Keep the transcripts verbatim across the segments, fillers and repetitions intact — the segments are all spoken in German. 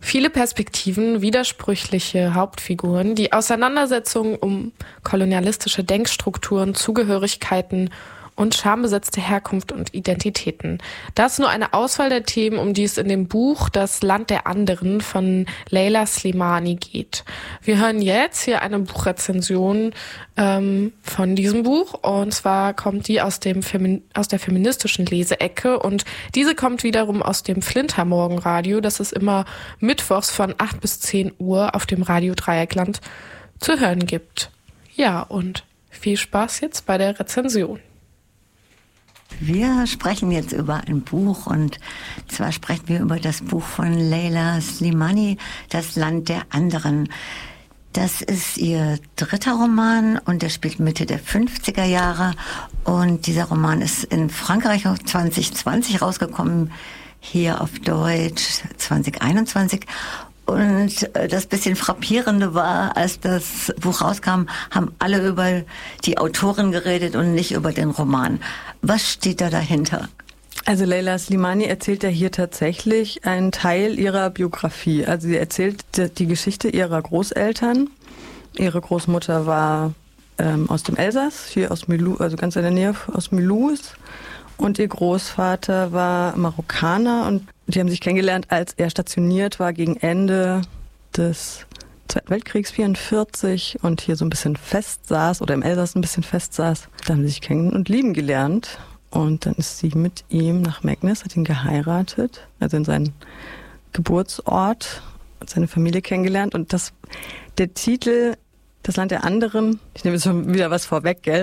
Viele Perspektiven, widersprüchliche Hauptfiguren, die Auseinandersetzungen um kolonialistische Denkstrukturen, Zugehörigkeiten und schambesetzte Herkunft und Identitäten. Das ist nur eine Auswahl der Themen, um die es in dem Buch Das Land der Anderen von Leila Slimani geht. Wir hören jetzt hier eine Buchrezension ähm, von diesem Buch, und zwar kommt die aus dem Femin- aus der feministischen Leseecke, und diese kommt wiederum aus dem Flinter Morgenradio, das es immer mittwochs von acht bis zehn Uhr auf dem Radio Dreieckland zu hören gibt. Ja, und viel Spaß jetzt bei der Rezension. Wir sprechen jetzt über ein Buch, und zwar sprechen wir über das Buch von Leila Slimani, Das Land der Anderen. Das ist ihr dritter Roman und der spielt Mitte der fünfziger Jahre, und dieser Roman ist in Frankreich zwanzig zwanzig rausgekommen, hier auf Deutsch zwanzig einundzwanzig. Und das bisschen Frappierende war, als das Buch rauskam, haben alle über die Autorin geredet und nicht über den Roman. Was steht da dahinter? Also Leila Slimani erzählt ja hier tatsächlich einen Teil ihrer Biografie. Also sie erzählt die Geschichte ihrer Großeltern. Ihre Großmutter war ähm, aus dem Elsass, hier aus Mulhouse, also ganz in der Nähe aus Mulhouse. Und ihr Großvater war Marokkaner, und die haben sich kennengelernt, als er stationiert war gegen Ende des Zweiten Weltkriegs vierundvierzig und hier so ein bisschen fest saß oder im Elsass ein bisschen fest saß. Da haben sie sich kennen und lieben gelernt. Und dann ist sie mit ihm nach Meknes, hat ihn geheiratet, also in seinen Geburtsort, hat seine Familie kennengelernt. Und das, der Titel, Das Land der Anderen, ich nehme jetzt schon wieder was vorweg, gell?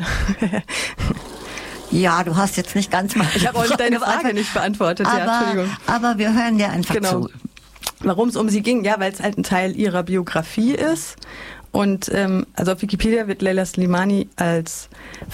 Ja, du hast jetzt nicht ganz mal... Ich habe euch deine Frage nicht beantwortet. Aber, ja, Entschuldigung. aber wir hören dir einfach genau. zu. Warum es um sie ging? Ja, weil es halt ein Teil ihrer Biografie ist. Und ähm, also auf Wikipedia wird Leila Slimani als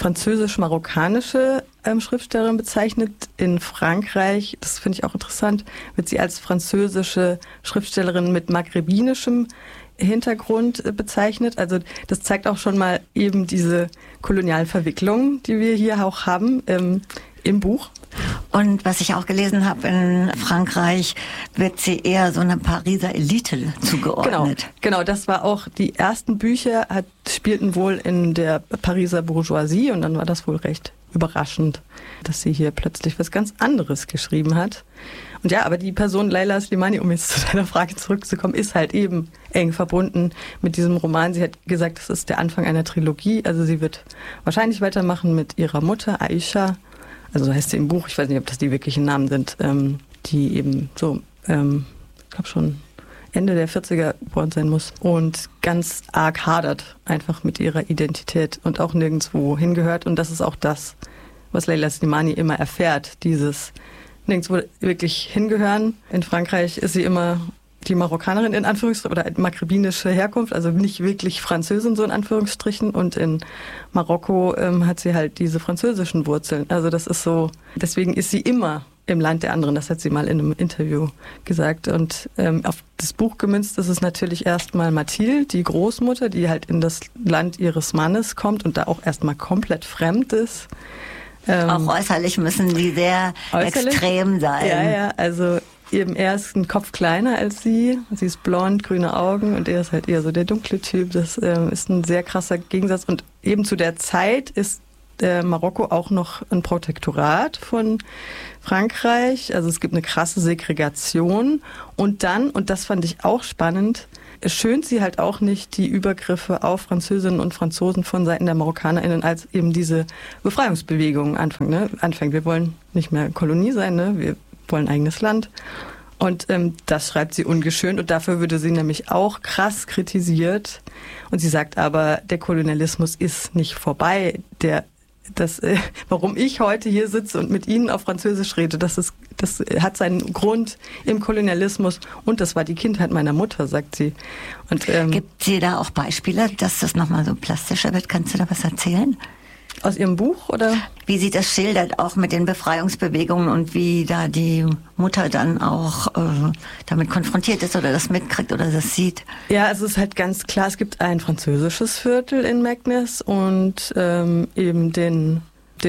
französisch-marokkanische ähm, Schriftstellerin bezeichnet. In Frankreich, das finde ich auch interessant, wird sie als französische Schriftstellerin mit maghrebinischem Hintergrund bezeichnet. Also das zeigt auch schon mal eben diese kolonialen Verwicklungen, die wir hier auch haben ähm, im Buch. Und was ich auch gelesen habe, in Frankreich wird sie eher so einer Pariser Elite zugeordnet. Genau, genau, das war auch, die ersten Bücher hat, spielten wohl in der Pariser Bourgeoisie, und dann war das wohl recht überraschend, dass sie hier plötzlich was ganz anderes geschrieben hat. Und ja, aber die Person Leila Slimani, um jetzt zu deiner Frage zurückzukommen, ist halt eben eng verbunden mit diesem Roman. Sie hat gesagt, das ist der Anfang einer Trilogie. Also sie wird wahrscheinlich weitermachen mit ihrer Mutter Aisha, also so heißt sie im Buch, ich weiß nicht, ob das die wirklichen Namen sind, ähm, die eben so, ähm, ich glaube schon Ende der vierziger geboren sein muss und ganz arg hadert einfach mit ihrer Identität und auch nirgendwo hingehört. Und das ist auch das, was Leila Slimani immer erfährt, dieses nirgendwo wirklich hingehören. In Frankreich ist sie immer die Marokkanerin in Anführungsstrichen oder maghrebinische Herkunft, also nicht wirklich Französin so in Anführungsstrichen. Und in Marokko ähm, hat sie halt diese französischen Wurzeln. Also das ist so, deswegen ist sie immer im Land der anderen. Das hat sie mal in einem Interview gesagt. Und ähm, auf das Buch gemünzt ist es natürlich erstmal Mathilde, die Großmutter, die halt in das Land ihres Mannes kommt und da auch erstmal komplett fremd ist. Ähm, auch äußerlich müssen die sehr äußerlich? extrem sein. Ja, ja, also eben er ist ein Kopf kleiner als sie. Sie ist blond, grüne Augen, und er ist halt eher so der dunkle Typ. Das ähm, ist ein sehr krasser Gegensatz. Und eben zu der Zeit ist äh, Marokko auch noch ein Protektorat von Frankreich. Also es gibt eine krasse Segregation. Und dann, und das fand ich auch spannend, schönt sie halt auch nicht die Übergriffe auf Französinnen und Franzosen von Seiten der MarokkanerInnen, als eben diese Befreiungsbewegung anfängt. Ne? anfängt. Wir wollen nicht mehr Kolonie sein, ne? Wir wollen ein eigenes Land. Und ähm, das schreibt sie ungeschönt, und dafür würde sie nämlich auch krass kritisiert. Und sie sagt aber, der Kolonialismus ist nicht vorbei. Der, das, äh, warum ich heute hier sitze und mit Ihnen auf Französisch rede, das ist, das hat seinen Grund im Kolonialismus, und das war die Kindheit meiner Mutter, sagt sie. Und, ähm, gibt sie da auch Beispiele, dass das nochmal so plastischer wird? Kannst du da was erzählen? Aus ihrem Buch, oder? Wie sie das schildert, auch mit den Befreiungsbewegungen, und wie da die Mutter dann auch äh, damit konfrontiert ist oder das mitkriegt oder das sieht. Ja, also es ist halt ganz klar, es gibt ein französisches Viertel in Meknes und ähm, eben den, den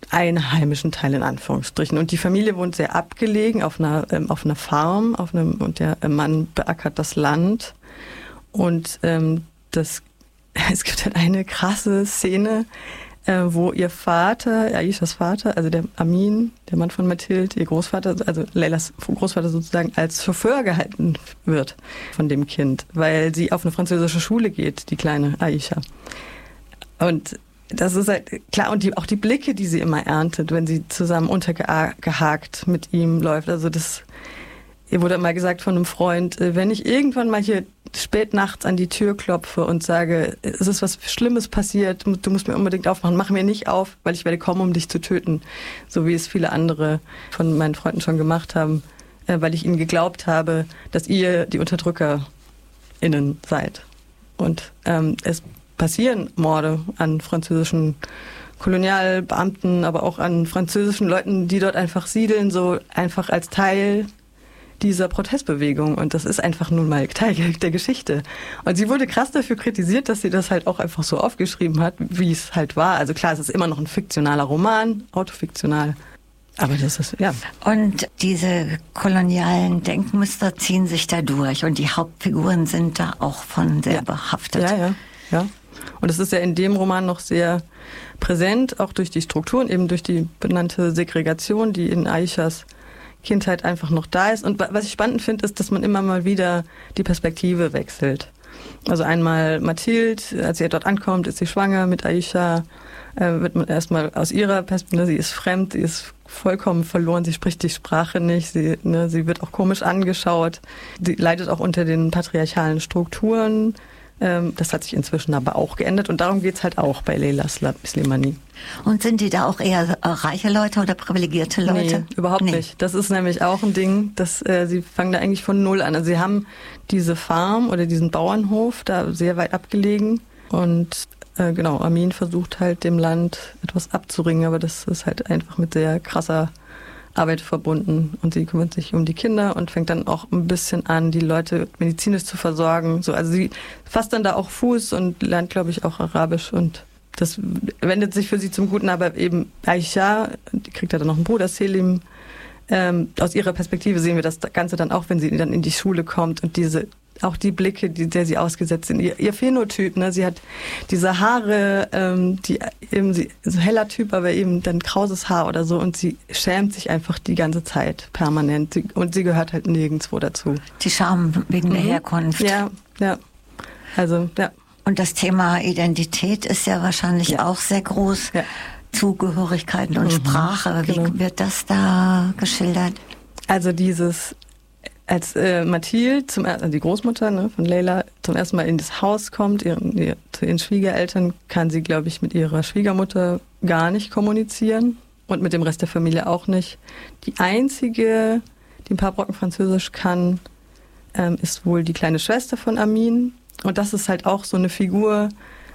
einheimischen Teil in Anführungsstrichen. Und die Familie wohnt sehr abgelegen auf einer, ähm, auf einer Farm, auf einem, und der Mann beackert das Land. Und ähm, das, es gibt halt eine krasse Szene, äh, wo ihr Vater, Aishas Vater, also der Amin, der Mann von Mathilde, ihr Großvater, also Leylas Großvater sozusagen, als Chauffeur gehalten wird von dem Kind, weil sie auf eine französische Schule geht, die kleine Aisha. Und das ist halt klar, und die, auch die Blicke, die sie immer erntet, wenn sie zusammen untergehakt mit ihm läuft. Also das, ihr wurde mal gesagt von einem Freund, wenn ich irgendwann mal hier spät nachts an die Tür klopfe und sage, es ist was Schlimmes passiert, du musst mir unbedingt aufmachen, mach mir nicht auf, weil ich werde kommen, um dich zu töten. So wie es viele andere von meinen Freunden schon gemacht haben, weil ich ihnen geglaubt habe, dass ihr die UnterdrückerInnen seid. Und ähm, es passieren Morde an französischen Kolonialbeamten, aber auch an französischen Leuten, die dort einfach siedeln, so einfach als Teil dieser Protestbewegung. Und das ist einfach nun mal Teil der Geschichte. Und sie wurde krass dafür kritisiert, dass sie das halt auch einfach so aufgeschrieben hat, wie es halt war. Also klar, es ist immer noch ein fiktionaler Roman, autofiktional. Aber das ist, ja. Und diese kolonialen Denkmuster ziehen sich da durch. Und die Hauptfiguren sind da auch von sehr ja. behaftet. Ja, ja, ja. Und es ist ja in dem Roman noch sehr präsent, auch durch die Strukturen, eben durch die benannte Segregation, die in Aishas Kindheit einfach noch da ist. Und was ich spannend finde, ist, dass man immer mal wieder die Perspektive wechselt. Also einmal Mathilde, als sie dort ankommt, ist sie schwanger mit Aisha, äh, wird man erstmal aus ihrer Perspektive, sie ist fremd, sie ist vollkommen verloren, sie spricht die Sprache nicht, sie, ne, sie wird auch komisch angeschaut, sie leidet auch unter den patriarchalen Strukturen. Das hat sich inzwischen aber auch geändert und darum geht's halt auch bei Leyla Slimani. Und sind die da auch eher reiche Leute oder privilegierte Leute? Nee, überhaupt nee. nicht. Das ist nämlich auch ein Ding, dass äh, sie fangen da eigentlich von Null an. Also sie haben diese Farm oder diesen Bauernhof da sehr weit abgelegen und äh, genau, Amin versucht halt dem Land etwas abzuringen, aber das ist halt einfach mit sehr krasser Arbeit verbunden und sie kümmert sich um die Kinder und fängt dann auch ein bisschen an, die Leute medizinisch zu versorgen. So, also sie fasst dann da auch Fuß und lernt, glaube ich, auch Arabisch und das wendet sich für sie zum Guten, aber eben Aisha, die kriegt ja dann noch einen Bruder, Selim. Ähm, aus ihrer Perspektive sehen wir das Ganze dann auch, wenn sie dann in die Schule kommt und diese auch die Blicke, die, der sie ausgesetzt sind, ihr, ihr Phänotyp, ne, sie hat diese Haare, ähm, die eben sie so heller Typ, aber eben dann krauses Haar oder so und sie schämt sich einfach die ganze Zeit permanent sie, und sie gehört halt nirgendwo dazu. Die Scham wegen mhm. der Herkunft. Ja, ja. Also, ja. Und das Thema Identität ist ja wahrscheinlich ja. auch sehr groß. Ja. Zugehörigkeiten und mhm. Sprache. Wie genau. wird das da geschildert? Also dieses Als äh, Mathilde, zum, also die Großmutter ne, von Leyla, zum ersten Mal in das Haus kommt, ihren, ihr, zu ihren Schwiegereltern, kann sie, glaube ich, mit ihrer Schwiegermutter gar nicht kommunizieren und mit dem Rest der Familie auch nicht. Die einzige, die ein paar Brocken Französisch kann, ähm, ist wohl die kleine Schwester von Amin. Und das ist halt auch so eine Figur,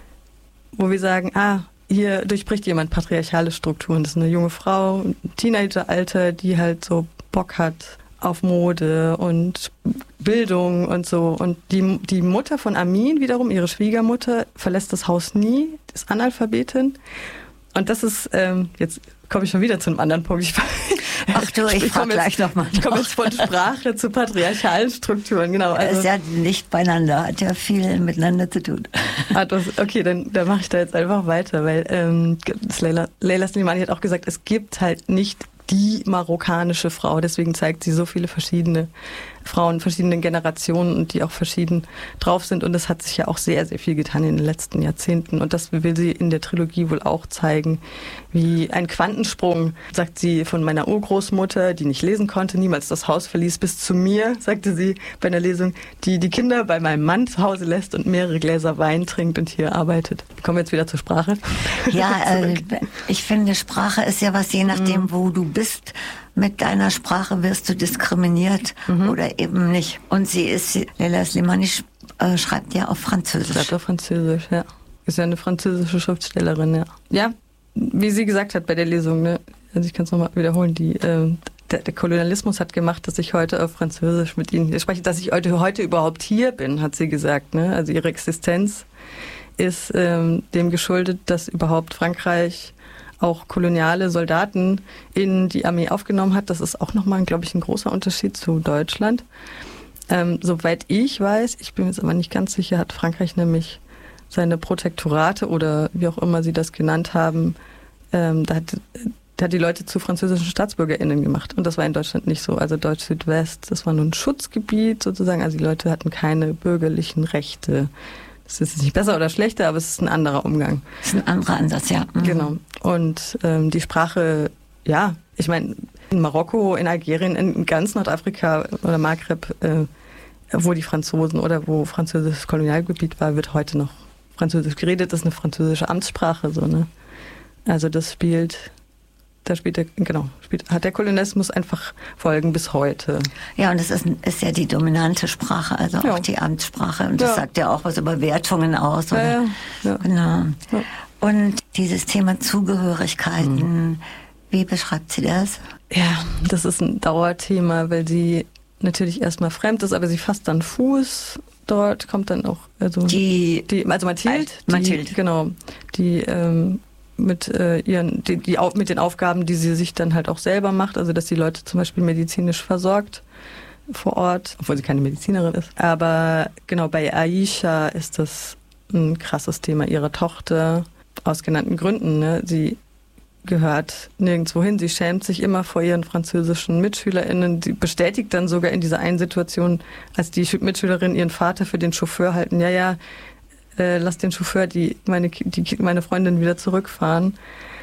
wo wir sagen, ah, hier durchbricht jemand patriarchale Strukturen. Das ist eine junge Frau, ein Teenageralter, die halt so Bock hat auf Mode und Bildung und so. Und die, die Mutter von Amin wiederum, ihre Schwiegermutter, verlässt das Haus nie, ist Analphabetin. Und das ist, ähm, jetzt komme ich schon wieder zu einem anderen Punkt. Ich, Ach du, ich, ich frage gleich nochmal. Ich komme jetzt von Sprache zu patriarchalen Strukturen, genau. Also, das ist ja nicht beieinander, hat ja viel miteinander zu tun. Ah, das, okay, dann, dann mache ich da jetzt einfach weiter, weil ähm, Leyla, Leyla Slimani hat auch gesagt, es gibt halt nicht die marokkanische Frau. Deswegen zeigt sie so viele verschiedene Frauen, verschiedene Generationen und die auch verschieden drauf sind. Und es hat sich ja auch sehr, sehr viel getan in den letzten Jahrzehnten. Und das will sie in der Trilogie wohl auch zeigen. Wie ein Quantensprung, sagt sie, von meiner Urgroßmutter, die nicht lesen konnte, niemals das Haus verließ, bis zu mir, sagte sie bei einer Lesung, die die Kinder bei meinem Mann zu Hause lässt und mehrere Gläser Wein trinkt und hier arbeitet. Kommen wir jetzt wieder zur Sprache? Ja, äh, ich finde, Sprache ist ja was, je nachdem, mhm. wo du bist. Mit deiner Sprache wirst du diskriminiert mhm. oder eben nicht. Und sie ist, Leyla Slimani äh, schreibt ja auf Französisch. Schreibt auf Französisch, ja. Ist ja eine französische Schriftstellerin, ja. Ja, wie sie gesagt hat bei der Lesung, ne, also ich kann es nochmal wiederholen, die, äh, der, der Kolonialismus hat gemacht, dass ich heute auf Französisch mit ihnen spreche, dass ich heute, heute überhaupt hier bin, hat sie gesagt, ne. Also ihre Existenz ist ähm, dem geschuldet, dass überhaupt Frankreich auch koloniale Soldaten in die Armee aufgenommen hat. Das ist auch nochmal, glaube ich, ein großer Unterschied zu Deutschland. Ähm, soweit ich weiß, ich bin jetzt aber nicht ganz sicher, hat Frankreich nämlich seine Protektorate oder wie auch immer sie das genannt haben, ähm, da hat, da hat die Leute zu französischen StaatsbürgerInnen gemacht. Und das war in Deutschland nicht so. Also Deutsch-Südwest, das war nur ein Schutzgebiet sozusagen. Also die Leute hatten keine bürgerlichen Rechte. Das ist nicht besser oder schlechter, aber es ist ein anderer Umgang. Das ist ein anderer Ansatz, ja. Mhm. Genau. Und ähm, die Sprache, ja, ich meine, in Marokko, in Algerien, in ganz Nordafrika oder Maghreb, äh, wo die Franzosen oder wo französisches Kolonialgebiet war, wird heute noch Französisch geredet. Das ist eine französische Amtssprache, so, ne? Also das spielt, da spielt der, genau, spielt, hat der Kolonialismus einfach Folgen bis heute. Ja, und es ist, ist ja die dominante Sprache, also ja. auch die Amtssprache. Und das ja. sagt ja auch was über Wertungen aus. Oder? Ja, ja. Ja. Genau. Ja. Und dieses Thema Zugehörigkeiten, mhm. wie beschreibt sie das? Ja, das ist ein Dauerthema, weil sie natürlich erstmal fremd ist, aber sie fasst dann Fuß. Dort kommt dann auch also die, die also Mathilde, die, Mathilde. genau, die ähm, mit äh, ihren die, die mit den Aufgaben, die sie sich dann halt auch selber macht, also dass die Leute zum Beispiel medizinisch versorgt vor Ort, obwohl sie keine Medizinerin ist. Aber genau bei Aisha ist das ein krasses Thema ihrer Tochter aus genannten Gründen. Ne? Sie gehört nirgendwo hin. Sie schämt sich immer vor ihren französischen MitschülerInnen. Sie bestätigt dann sogar in dieser einen Situation, als die Mitschülerinnen ihren Vater für den Chauffeur halten, ja, ja, äh, lass den Chauffeur die meine, die, meine Freundin wieder zurückfahren.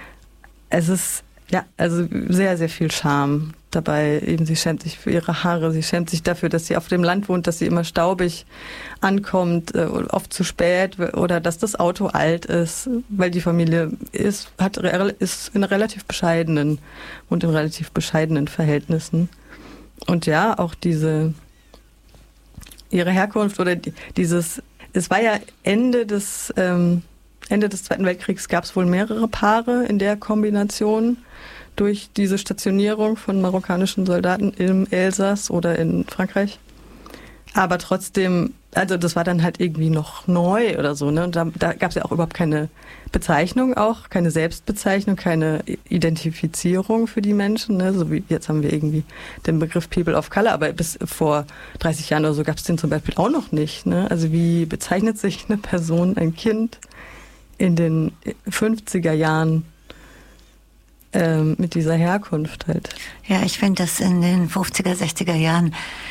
Es ist, ja, also sehr, sehr viel Scham dabei. Eben, sie schämt sich für ihre Haare, sie schämt sich dafür, dass sie auf dem Land wohnt, dass sie immer staubig ankommt, äh, oft zu spät oder dass das Auto alt ist, weil die Familie ist, hat, ist in relativ bescheidenen und in relativ bescheidenen Verhältnissen. Und ja, auch diese, ihre Herkunft oder die, dieses, es war ja Ende des, ähm, Ende des Zweiten Weltkriegs gab es wohl mehrere Paare in der Kombination durch diese Stationierung von marokkanischen Soldaten im Elsass oder in Frankreich. Aber trotzdem, also das war dann halt irgendwie noch neu oder so, ne? Und da, da gab es ja auch überhaupt keine Bezeichnung auch, keine Selbstbezeichnung, keine Identifizierung für die Menschen, ne? So wie jetzt haben wir irgendwie den Begriff People of Color, aber bis vor dreißig Jahren oder so gab es den zum Beispiel auch noch nicht, ne? Also wie bezeichnet sich eine Person, ein Kind in den fünfziger Jahren ähm, mit dieser Herkunft halt? Ja, ich finde das in den fünfziger, sechziger Jahren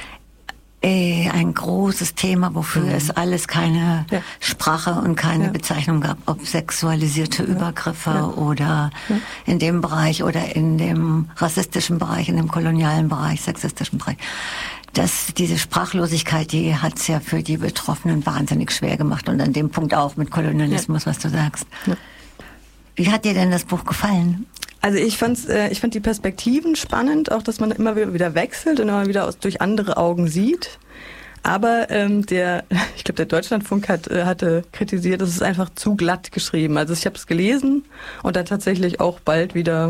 äh, ein großes Thema, wofür mhm. es alles keine ja. Sprache und keine ja. Bezeichnung gab, ob sexualisierte ja. Übergriffe ja. oder ja. in dem Bereich oder in dem rassistischen Bereich, in dem kolonialen Bereich, sexistischen Bereich. Das, diese Sprachlosigkeit, die hat es ja für die Betroffenen wahnsinnig schwer gemacht und an dem Punkt auch mit Kolonialismus, ja. was du sagst. Ja. Wie hat dir denn das Buch gefallen? Also ich fand's, äh, ich fand die Perspektiven spannend, auch dass man immer wieder wechselt und immer wieder aus, durch andere Augen sieht. Aber ähm, der, ich glaube, der Deutschlandfunk hat, äh, hatte kritisiert, es ist einfach zu glatt geschrieben. Also ich habe es gelesen und dann tatsächlich auch bald wieder,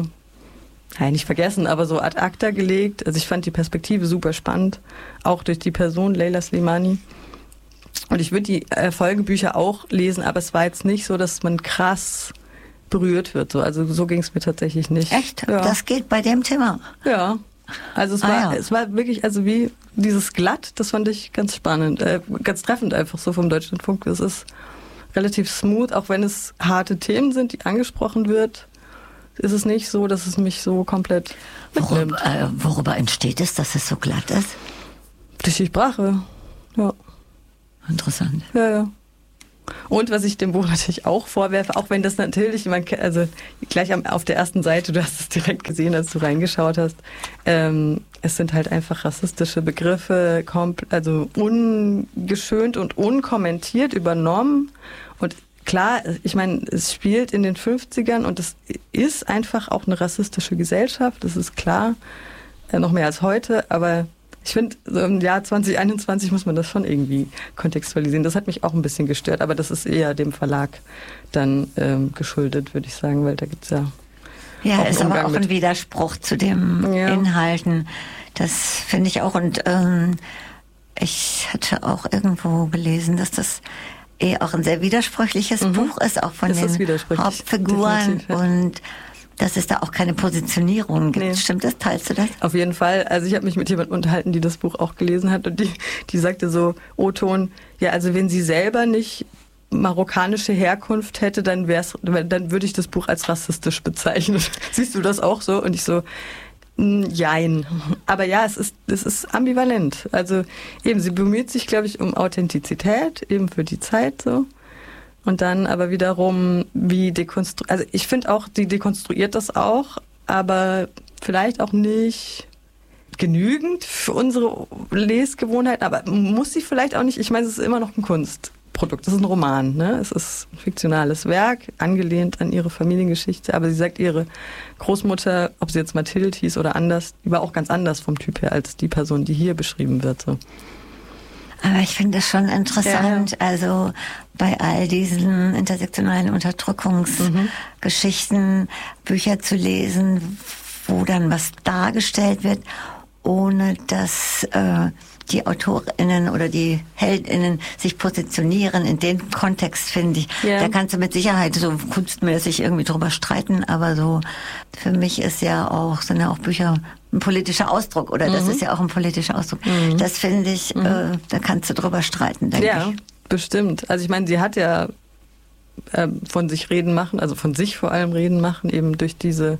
ja, nicht vergessen, aber so ad acta gelegt. Also ich fand die Perspektive super spannend, auch durch die Person Leila Slimani. Und ich würde die äh, Folgebücher auch lesen, aber es war jetzt nicht so, dass man krass berührt wird. So. Also so ging es mir tatsächlich nicht. Echt? Ja. Das geht bei dem Thema? Ja. Also es ah, war, ja. es war wirklich, also wie dieses glatt, das fand ich ganz spannend, äh, ganz treffend einfach so vom Deutschlandfunk. Es ist relativ smooth, auch wenn es harte Themen sind, die angesprochen wird, ist es nicht so, dass es mich so komplett mitnimmt. Worüber, äh, worüber entsteht es, dass es so glatt ist? Durch die Sprache, ja. Interessant. Ja, ja. Und was ich dem Buch natürlich auch vorwerfe, auch wenn das natürlich, man, also gleich auf der ersten Seite, du hast es direkt gesehen, als du reingeschaut hast, ähm, es sind halt einfach rassistische Begriffe, also ungeschönt und unkommentiert übernommen. Und klar, ich meine, es spielt in den fünfzigern und es ist einfach auch eine rassistische Gesellschaft, das ist klar, äh, noch mehr als heute, aber ich finde, so im Jahr zwanzig einundzwanzig muss man das schon irgendwie kontextualisieren. Das hat mich auch ein bisschen gestört, aber das ist eher dem Verlag dann ähm, geschuldet, würde ich sagen, weil da gibt's ja Ja, auch ist Umgang aber auch mit. ein Widerspruch zu den ja. Inhalten. Das finde ich auch. Und ähm, ich hatte auch irgendwo gelesen, dass das eh auch ein sehr widersprüchliches mhm. Buch ist, auch von ist den Hauptfiguren. ja. Und dass es da auch keine Positionierung gibt. Nee. Stimmt das? Teilst du das? Auf jeden Fall. Also ich habe mich mit jemandem unterhalten, die das Buch auch gelesen hat und die, die sagte so, O-Ton, ja, also wenn sie selber nicht marokkanische Herkunft hätte, dann wär's, dann würde ich das Buch als rassistisch bezeichnen. Siehst du das auch so? Und ich so, jein. Aber ja, es ist, es ist ambivalent. Also eben, sie bemüht sich, glaube ich, um Authentizität, eben für die Zeit so. Und dann aber wiederum, wie dekonstruiert, also ich finde auch, die dekonstruiert das auch, aber vielleicht auch nicht genügend für unsere Lesgewohnheiten, aber muss sie vielleicht auch nicht, ich meine, es ist immer noch ein Kunstprodukt, es ist ein Roman, ne? Es ist ein fiktionales Werk, angelehnt an ihre Familiengeschichte, aber sie sagt, ihre Großmutter, ob sie jetzt Mathilde hieß oder anders, die war auch ganz anders vom Typ her als die Person, die hier beschrieben wird, so. Aber ich finde das schon interessant, ja. Also bei all diesen intersektionalen Unterdrückungsgeschichten mhm. Bücher zu lesen, wo dann was dargestellt wird, ohne dass äh, die AutorInnen oder die HeldInnen sich positionieren. In dem Kontext, finde ich, ja. Da kannst du mit Sicherheit so kunstmäßig irgendwie drüber streiten, aber so für mich ist ja auch, sind ja auch Bücher ein politischer Ausdruck, oder mhm. das ist ja auch ein politischer Ausdruck. Mhm. Das finde ich, mhm. äh, da kannst du drüber streiten, denke ja, ich. Ja, bestimmt. Also ich meine, sie hat ja äh, von sich reden machen, also von sich vor allem reden machen, eben durch diese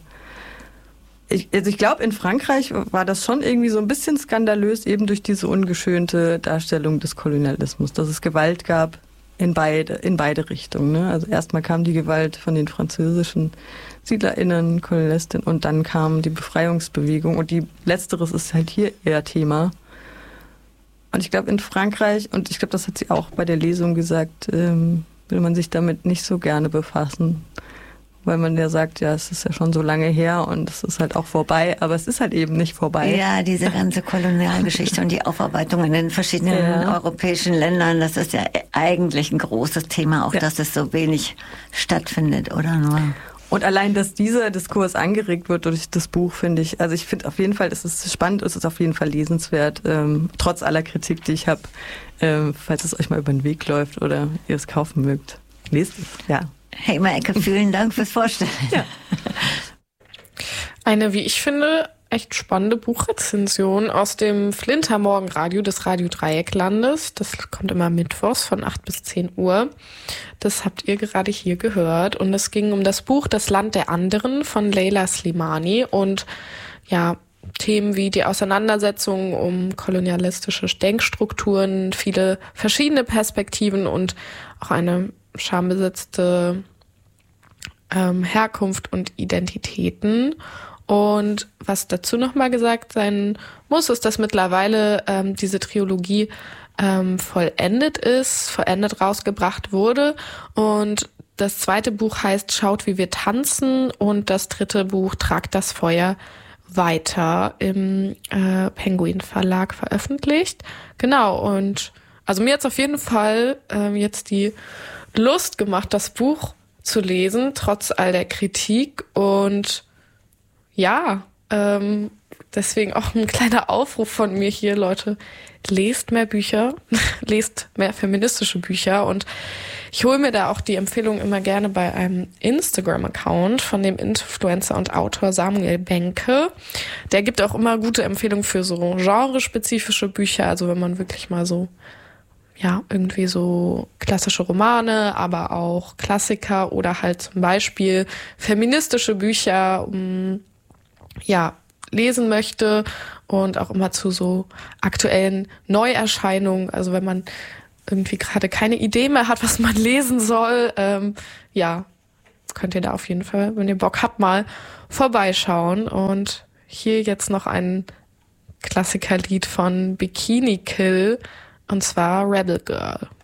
Ich, also ich glaube, in Frankreich war das schon irgendwie so ein bisschen skandalös, eben durch diese ungeschönte Darstellung des Kolonialismus, dass es Gewalt gab in beide, in beide Richtungen. Ne? Also erstmal kam die Gewalt von den französischen SiedlerInnen, Kolonialistinnen, und dann kam die Befreiungsbewegung, und die letzteres ist halt hier eher Thema. Und ich glaube, in Frankreich, und ich glaube, das hat sie auch bei der Lesung gesagt, ähm, will man sich damit nicht so gerne befassen. Weil man ja sagt, ja, es ist ja schon so lange her und es ist halt auch vorbei, aber es ist halt eben nicht vorbei. Ja, diese ganze Kolonialgeschichte und die Aufarbeitung in den verschiedenen ja. europäischen Ländern, das ist ja eigentlich ein großes Thema, auch ja. dass es so wenig stattfindet, oder nur? Und allein, dass dieser Diskurs angeregt wird durch das Buch, finde ich, also ich finde auf jeden Fall, es ist spannend, es ist auf jeden Fall lesenswert, ähm, trotz aller Kritik, die ich habe, ähm, falls es euch mal über den Weg läuft oder ihr es kaufen mögt. Lest es, ja. Hey Maike, vielen Dank fürs Vorstellen. Ja. Eine, wie ich finde, echt spannende Buchrezension aus dem Flinter Morgenradio des Radio Dreiecklandes. Das kommt immer mittwochs von acht bis zehn Uhr. Das habt ihr gerade hier gehört. Und es ging um das Buch Das Land der Anderen von Leila Slimani. Und ja, Themen wie die Auseinandersetzung um kolonialistische Denkstrukturen, viele verschiedene Perspektiven und auch eine schambesetzte ähm, Herkunft und Identitäten. Und was dazu nochmal gesagt sein muss, ist, dass mittlerweile ähm, diese Trilogie ähm, vollendet ist, vollendet rausgebracht wurde. Und das zweite Buch heißt Schaut, wie wir tanzen, und das dritte Buch Tragt das Feuer weiter im äh, Penguin Verlag veröffentlicht. Genau, und also mir hat es auf jeden Fall ähm, jetzt die Lust gemacht, das Buch zu lesen, trotz all der Kritik. Und ja, ähm, deswegen auch ein kleiner Aufruf von mir hier, Leute, lest mehr Bücher, lest mehr feministische Bücher. Und ich hole mir da auch die Empfehlung immer gerne bei einem Instagram-Account von dem Influencer und Autor Samuel Benke. Der gibt auch immer gute Empfehlungen für so genrespezifische Bücher, also wenn man wirklich mal so ja, irgendwie so klassische Romane, aber auch Klassiker oder halt zum Beispiel feministische Bücher, um, ja, lesen möchte, und auch immer zu so aktuellen Neuerscheinungen. Also wenn man irgendwie gerade keine Idee mehr hat, was man lesen soll, ähm, ja, könnt ihr da auf jeden Fall, wenn ihr Bock habt, mal vorbeischauen. Und hier jetzt noch ein Klassikerlied von Bikini Kill, und zwar Rebel Girl.